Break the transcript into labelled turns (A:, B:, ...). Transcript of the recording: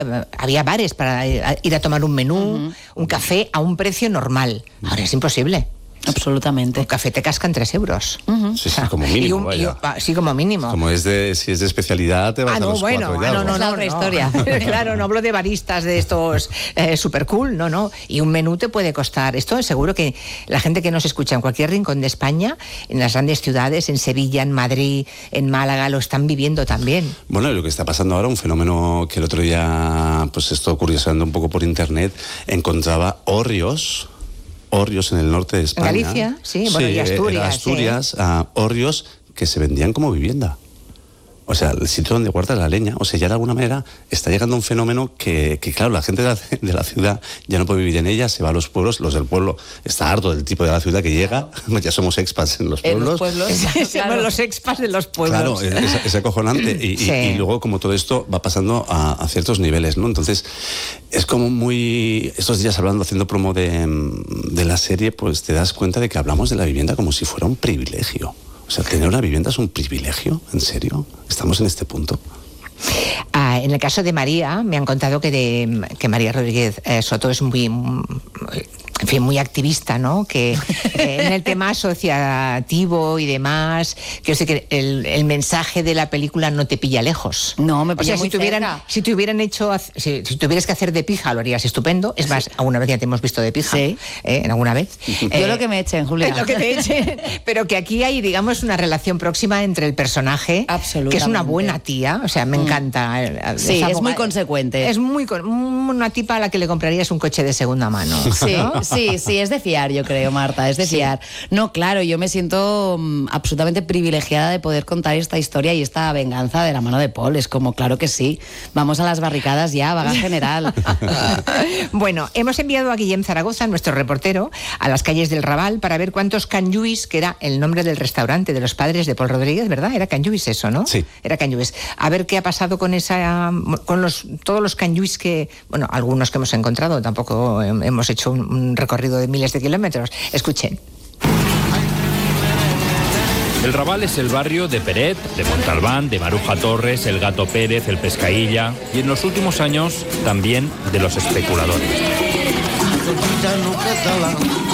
A: había bares para ir a tomar un menú, un café a un precio normal. Ahora es imposible.
B: Absolutamente.
A: Un café te cascan 3 euros.
C: Sí, como mínimo, vaya.
A: Sí, como mínimo.
C: Si es de especialidad, te vas a los 4 ya.
B: No, otra historia.
A: Claro, no hablo de baristas de estos super cool, no. Y un menú te puede costar. Esto seguro que la gente que nos escucha en cualquier rincón de España, en las grandes ciudades, en Sevilla, en Madrid, en Málaga, lo están viviendo también.
C: Bueno, y lo que está pasando ahora, un fenómeno que el otro día, pues esto curioseando un poco por internet, encontraba hórreos en el norte de España.
A: En Galicia, sí, bueno, y Asturias.
C: Hórreos que se vendían como vivienda. O sea, el sitio donde guardas la leña. O sea, ya de alguna manera está llegando un fenómeno que claro, la gente de la ciudad ya no puede vivir en ella, se va a los pueblos, los del pueblo está harto del tipo de la ciudad que llega, ya somos expats en los pueblos.
A: Somos los expats de los pueblos.
C: Claro, es acojonante. Y luego como todo esto va pasando a ciertos niveles, ¿no? Entonces, es como muy... Estos días haciendo promo de la serie, pues te das cuenta de que hablamos de la vivienda como si fuera un privilegio. O sea, tener una vivienda es un privilegio, ¿en serio? ¿Estamos en este punto?
A: En el caso de María, me han contado que María Rodríguez Soto es muy activista, ¿no? Que en el tema asociativo y demás, que yo sé que el mensaje de la película no te pilla lejos.
B: No, me pilla
A: muy cerca. Si te tuvieras que hacer de pija, lo harías estupendo. Es más, alguna vez ya te hemos visto de pija.
B: Sí.
A: ¿Alguna vez?
B: Yo lo que me echen, Julia.
A: Lo que te echen. Pero que aquí hay, digamos, una relación próxima entre el personaje, que es una buena tía, o sea, me encanta.
B: Sí, es muy consecuente.
A: Es una tipa a la que le comprarías un coche de segunda mano.
B: Sí,
A: ¿no?
B: sí, es de fiar, yo creo, Marta, es de fiar. No, claro, yo me siento absolutamente privilegiada de poder contar esta historia y esta venganza de la mano de Paul. Es como, claro que sí, vamos a las barricadas ya, vaga general.
A: Bueno, hemos enviado a Guillem Zaragoza, nuestro reportero, a las calles del Raval para ver cuántos Can Lluís, que era el nombre del restaurante de los padres de Paul Rodríguez, ¿verdad? Era Can Lluís eso, ¿no?
C: Sí.
A: Era Can Lluís. A ver qué ha pasado con todos los Can Lluís que, bueno, algunos que hemos encontrado, tampoco hemos hecho un recorrido de miles de kilómetros. Escuchen.
D: El Raval es el barrio de Peret, de Montalbán, de Maruja Torres, el Gato Pérez, el Pescailla y en los últimos años también de los especuladores.